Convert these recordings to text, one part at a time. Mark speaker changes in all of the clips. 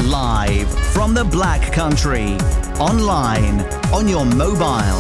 Speaker 1: Live from the Black Country. Online, on your mobile.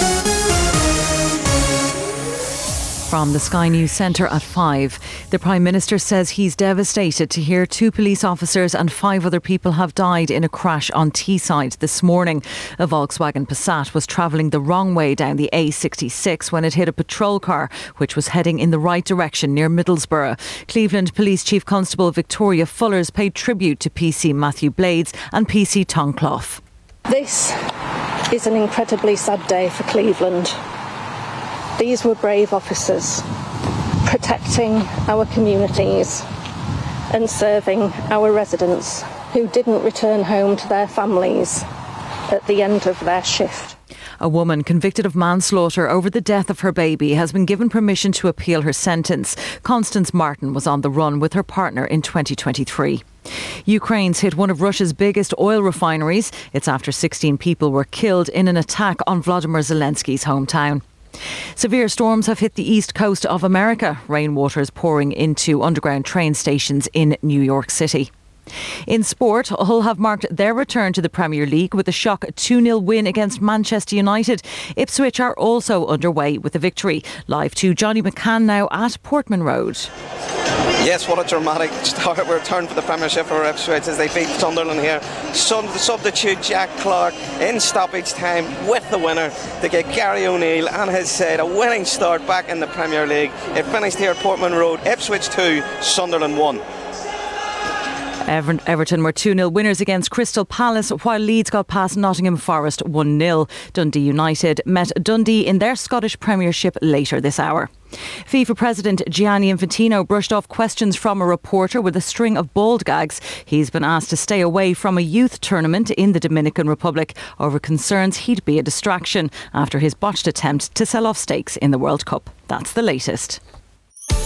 Speaker 2: From the Sky News Centre at 5. The Prime Minister says he's devastated to hear 2 police officers and 5 other people have died in a crash on Teesside this morning. A Volkswagen Passat was travelling the wrong way down the A66 when it hit a patrol car which was heading in the right direction near Middlesbrough. Cleveland Police Chief Constable Victoria Fullers paid tribute to PC Matthew Blades and PC Toneclough.
Speaker 3: This is an incredibly sad day for Cleveland. These were brave officers, protecting our communities and serving our residents who didn't return home to their families at the end of their shift.
Speaker 2: A woman convicted of manslaughter over the death of her baby has been given permission to appeal her sentence. Constance Martin was on the run with her partner in 2023. Ukraine's hit one of Russia's biggest oil refineries. It's after 16 people were killed in an attack on Volodymyr Zelensky's hometown. Severe storms have hit the east coast of America. Rainwater is pouring into underground train stations in New York City. In sport, Hull have marked their return to the Premier League with a shock 2-0 win against Manchester United. Ipswich are also underway with a victory. Live to Johnny McCann now at Portman Road.
Speaker 4: Yes, what a dramatic start. Return for the Premiership for Ipswich as they beat Sunderland here. Substitute Jack Clark in stoppage time with the winner to get Gary O'Neill and his side a winning start back in the Premier League. It finished here at Portman Road. Ipswich 2, Sunderland 1.
Speaker 2: Everton were 2-0 winners against Crystal Palace, while Leeds got past Nottingham Forest 1-0. Dundee United met Dundee in their Scottish Premiership later this hour. FIFA President Gianni Infantino brushed off questions from a reporter with a string of bald gags. He's been asked to stay away from a youth tournament in the Dominican Republic over concerns he'd be a distraction after his botched attempt to sell off stakes in the World Cup. That's the latest.